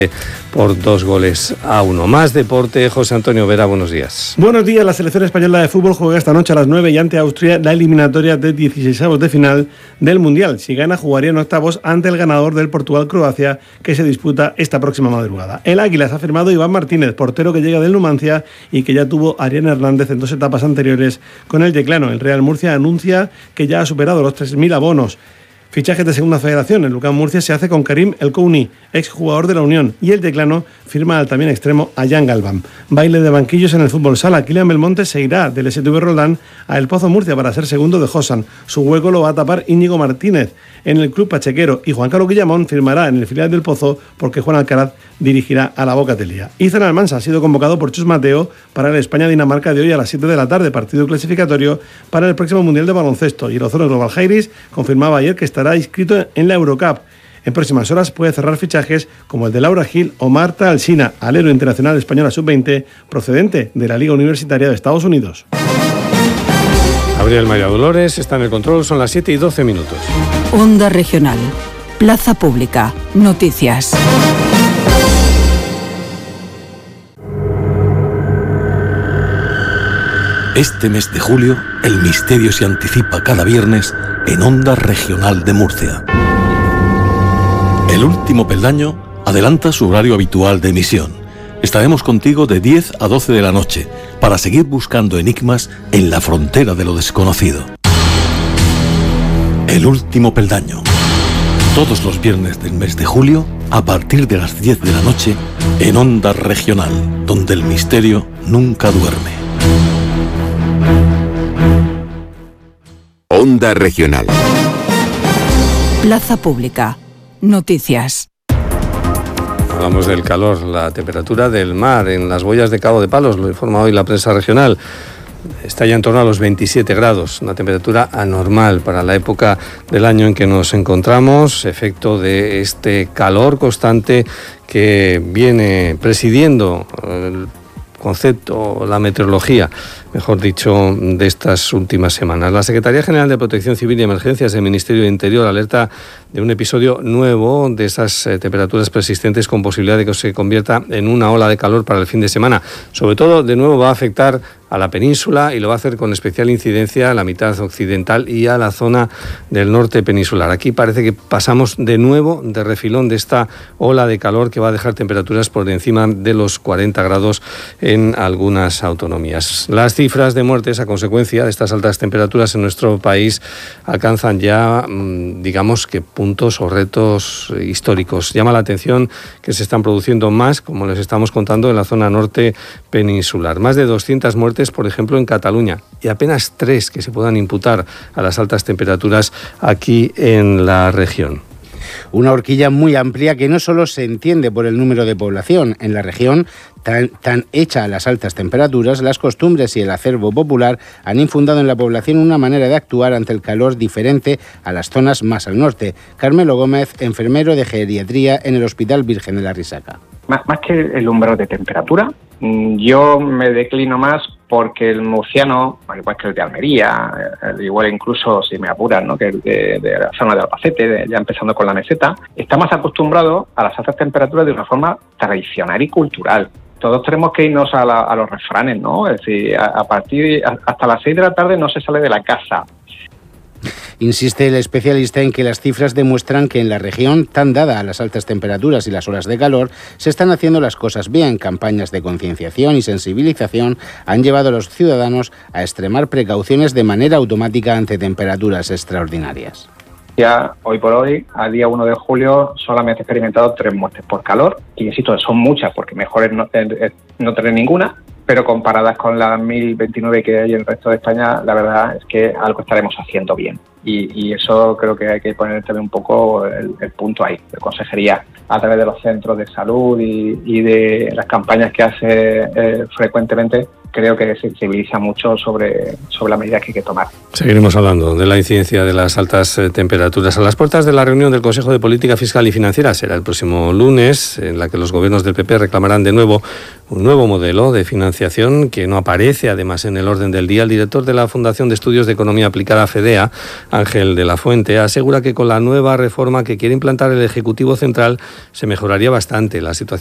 por 2-1. Más deporte, José Antonio Vera, buenos días. Buenos días, la selección española de fútbol juega esta noche a las 9 y ante Austria la eliminatoria de 16avos de final del Mundial. Si gana, jugaría en octavos ante el ganador del Portugal-Croacia, que se disputa esta próxima madrugada. El Águilas ha firmado Iván Martínez, portero que llega del Numancia y que ya tuvo a Arián Hernández en 2 etapas anteriores con el Yeclano. El Real Murcia anuncia que ya ha superado los 3.000 abonos. Fichajes de segunda federación. El Lucán Murcia se hace con Karim El Kouni, exjugador de la Unión, y el Yeclano firma al también extremo a Jan Galván. Baile de banquillos en el fútbol sala. Kylian Belmonte se irá del SV Roldán a El Pozo Murcia para ser segundo de Josan. Su hueco lo va a tapar Íñigo Martínez en el club pachequero, y Juan Carlos Guillamón firmará en el filial del Pozo porque Juan Alcaraz dirigirá a la Bocatelía. Izan Almansa ha sido convocado por Chus Mateo para el España-Dinamarca de hoy a las 7 de la tarde, partido clasificatorio para el próximo Mundial de Baloncesto, y el Ozoro Global Jairis confirmaba ayer que estará inscrito en la Eurocup. En próximas horas puede cerrar fichajes como el de Laura Gil o Marta Alsina, alero internacional española sub-20 procedente de la Liga Universitaria de Estados Unidos. Gabriel María Dolores está en el control, son las 7:12. Onda Regional, Plaza Pública, Noticias. Este mes de julio, el misterio se anticipa cada viernes en Onda Regional de Murcia. El último peldaño adelanta su horario habitual de emisión. Estaremos contigo de 10 a 12 de la noche para seguir buscando enigmas en la frontera de lo desconocido. El último peldaño. Todos los viernes del mes de julio, a partir de las 10 de la noche, en Onda Regional, donde el misterio nunca duerme. Onda Regional. Plaza Pública, Noticias. Hablamos del calor, la temperatura del mar en las boyas de Cabo de Palos, lo informa hoy la prensa regional. Está ya en torno a los 27 grados, una temperatura anormal para la época del año en que nos encontramos, efecto de este calor constante que viene presidiendo el concepto, la meteorología, mejor dicho, de estas últimas semanas. La Secretaría General de Protección Civil y Emergencias del Ministerio de Interior alerta de un episodio nuevo de esas temperaturas persistentes con posibilidad de que se convierta en una ola de calor para el fin de semana. Sobre todo, de nuevo, va a afectar a la península y lo va a hacer con especial incidencia a la mitad occidental y a la zona del norte peninsular. Aquí parece que pasamos de nuevo de refilón de esta ola de calor que va a dejar temperaturas por encima de los 40 grados en algunas autonomías. Las cifras de muertes a consecuencia de estas altas temperaturas en nuestro país alcanzan ya, digamos que puntos o retos históricos. Llama la atención que se están produciendo más, como les estamos contando, en la zona norte peninsular. Más de 200 muertes, por ejemplo, en Cataluña, y apenas 3 que se puedan imputar a las altas temperaturas aquí en la región. Una horquilla muy amplia que no solo se entiende por el número de población en la región, tan hecha a las altas temperaturas, las costumbres y el acervo popular han infundado en la población una manera de actuar ante el calor diferente a las zonas más al norte. Carmelo Gómez, enfermero de geriatría en el Hospital Virgen de la Risaca. Más que el umbral de temperatura, yo me declino más porque el murciano, al igual que el de Almería, igual incluso si me apuran, ¿no?, que el de la zona de Albacete, ya empezando con la meseta, está más acostumbrado a las altas temperaturas de una forma tradicional y cultural. Todos tenemos que irnos a los refranes, ¿no? Es decir, hasta las 6 de la tarde no se sale de la casa. Insiste el especialista en que las cifras demuestran que en la región, tan dada a las altas temperaturas y las olas de calor, se están haciendo las cosas bien. Campañas de concienciación y sensibilización han llevado a los ciudadanos a extremar precauciones de manera automática ante temperaturas extraordinarias. Ya hoy por hoy, al día 1 de julio, solamente he experimentado 3 muertes por calor, y insisto, son muchas, porque mejor es no tener ninguna, pero comparadas con las 1.029 que hay en el resto de España, la verdad es que algo estaremos haciendo bien. Y eso creo que hay que poner también un poco el punto ahí. La Consejería, a través de los centros de salud y de las campañas que hace frecuentemente, creo que sensibiliza mucho sobre las medidas que hay que tomar. Seguiremos hablando de la incidencia de las altas temperaturas. A las puertas de la reunión del Consejo de Política Fiscal y Financiera será el próximo lunes, en la que los gobiernos del PP reclamarán de nuevo un nuevo modelo de financiación que no aparece además en el orden del día. El director de la Fundación de Estudios de Economía Aplicada, FEDEA, Ángel de la Fuente, asegura que con la nueva reforma que quiere implantar el Ejecutivo Central se mejoraría bastante la situación